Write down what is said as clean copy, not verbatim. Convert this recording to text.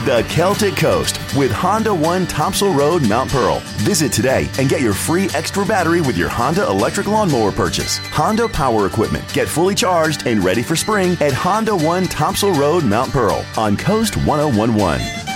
The Celtic Coast with Honda One Topsail Road, Mount Pearl. Visit today and get your free extra battery with your Honda electric lawnmower purchase. Honda Power Equipment. Get fully charged and ready for spring at Honda One Topsail Road, Mount Pearl on Coast 1011.